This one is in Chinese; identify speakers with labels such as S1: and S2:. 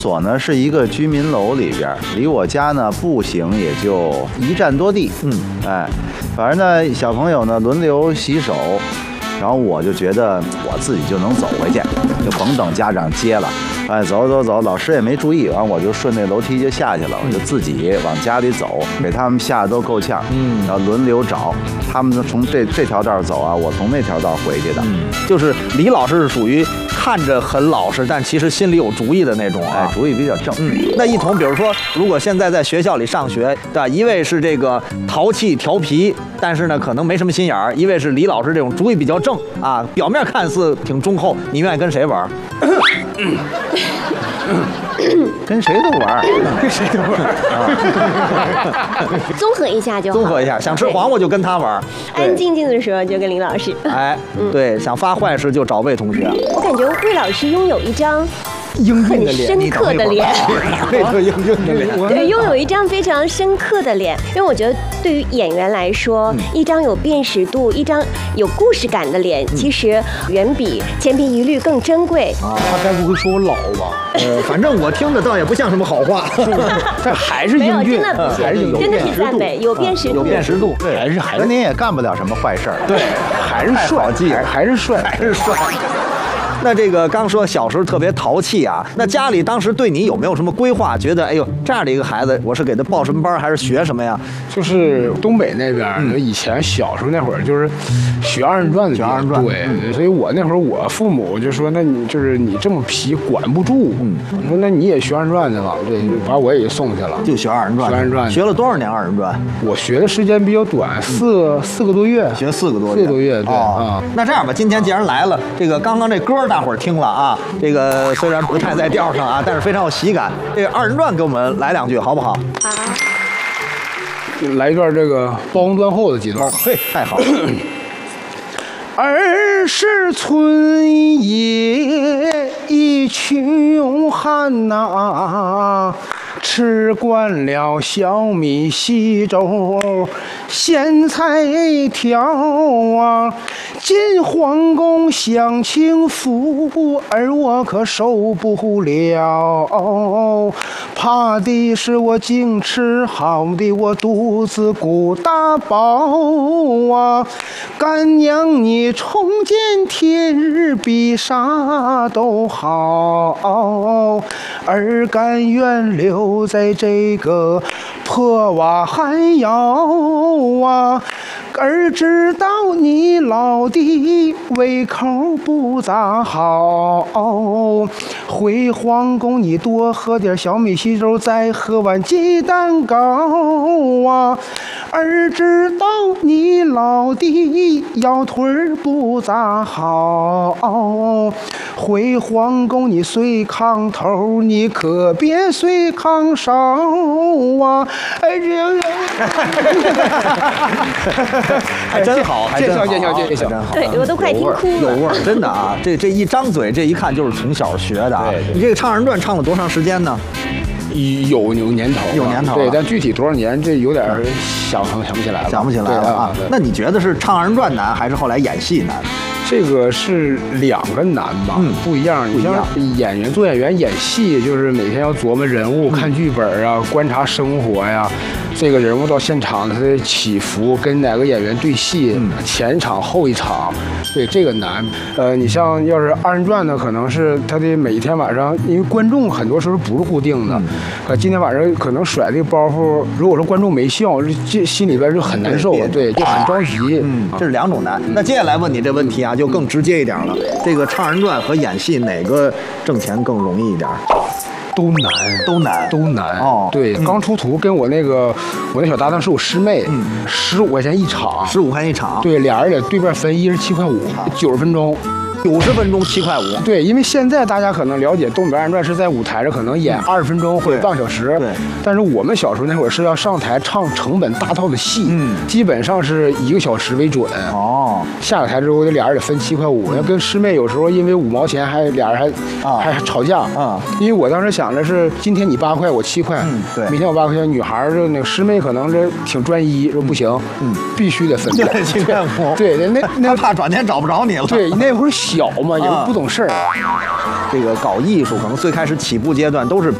S1: 所呢是一个居民楼里边，离我家呢步行也就1站多地。反正呢小朋友呢轮流洗手，然后我就觉得我自己就能走回去，就甭等家长接了。走，老师也没注意，完我就顺那楼梯就下去了，我就自己往家里走，给他们吓得都够呛。然后轮流找，他们从这条道走啊，我从那条道回去的。
S2: 就是李老师是属于看着很老实，但其实心里有主意的那种啊，
S1: 主意比较正。
S2: 那一同，比如说，如果现在在学校里上学，对吧？一位是这个淘气调皮，但是呢可能没什么心眼儿；一位是李老师这种主意比较正啊，表面看似挺忠厚。你愿意跟谁玩？
S1: 跟谁都玩，
S2: 跟谁都玩
S3: 综合一下就好。
S2: 综合一下，想吃黄瓜就跟他玩，
S3: 安静静的时候就跟林老师。
S2: 对，想发坏事就找魏同学。
S3: 我感觉魏老师拥有一张很深刻的脸，对，拥有一张非常深刻的脸。因为我觉得对于演员来说，一张有辨识度、一张有故事感的脸，其实远比千篇一律更珍贵。
S4: 他该不会说我老吧？
S2: 反正我听着倒也不像什么好话，
S4: 这还是英俊，
S3: 还是真的是赞美，有辨识度，
S2: 有辨识度，
S1: 对，还是您也干不了什么坏事儿，
S4: 对，还是帅，还是帅。
S2: 那这个刚说小时候特别淘气啊，那家里当时对你有没有什么规划？觉得哎呦这样的一个孩子，我是给他报什么班还是学什么呀？
S4: 就是东北那边，以前小时候那会儿就是学二人转的，对，所以我那会儿我父母就说，那你就是你这么皮管不住，我说那你也学二人转去吧，对，把我也送去了，
S2: 就学二人转，学了多少年二人转？
S4: 我学的时间比较短，四个多月，
S2: 学4个多月，
S4: 对啊。
S2: 那这样吧，今天既然来了，这个刚刚这歌大伙儿听了啊，这个虽然不太在调上啊，但是非常有喜感。这个二人转给我们来2句好不好？
S3: 好。
S4: 来一段这个包公断后的几段。
S2: 嘿，太好了。
S4: 儿时村野一穷汉呐，吃惯了小米稀粥咸菜条啊，进皇宫享清福，而我可受不了。怕的是我净吃好的，我肚子鼓大包啊！干娘你重见天日比啥都好，儿甘愿留在这个破瓦寒窑啊！儿知道你老的胃口不咋好，回皇宫你多喝点小米稀粥，再喝碗鸡蛋糕啊！儿知道你老的腰腿不咋好，回皇宫你随炕头，你可别随炕梢啊！哎呀！
S2: 还真好，还真好，
S4: 这小，
S3: 对，我都快听哭了，
S2: 有味儿，真的啊！这一张嘴，这一看就是从小学的啊。你这个唱二人转唱了多长时间呢？
S4: 有年头，对，但具体多少年这有点想不起来了，
S2: 想不起来了啊。那你觉得是唱二人转难，还是后来演戏难？
S4: 这个是2个难吧，不一样。你像做演员演戏，就是每天要琢磨人物、看剧本啊，观察生活呀。这个人物到现场他的起伏，跟哪个演员对戏，前一场后一场，对这个难。你像要是二人转呢，可能是他的每一天晚上，因为观众很多时候不是固定的，今天晚上可能甩这个包袱，如果说观众没笑，这心里边就很难受，对，就很着急。
S2: 这是2种难。那接下来问你这问题啊，就更直接一点了。这个唱二人转和演戏哪个挣钱更容易一点？都难
S4: 哦。对，刚出图跟我那小搭档是我师妹，15块钱一场
S2: ，15块一场。
S4: 对，俩人在对面分，一人7块5，90分钟。
S2: 90分钟7块5。
S4: 对，因为现在大家可能了解东北二人转是在舞台上可能演20分钟或者半小时，
S2: 对。
S4: 但是我们小时候那会儿是要上台唱成本大套的戏，基本上是1个小时为准。下了台之后，俩人得分7块5。要跟师妹有时候因为5毛钱俩人还吵架因为我当时想的是今天你8块我7块，
S2: 对，
S4: 明天我8块钱。女孩儿那个师妹可能这挺专一，说不行，必须得分
S2: 7块5。
S4: 对，那
S2: 怕转天找不着你了。
S4: 对，那会儿小嘛，也不懂事儿。
S2: 这个搞艺术，可能最开始起步阶段都是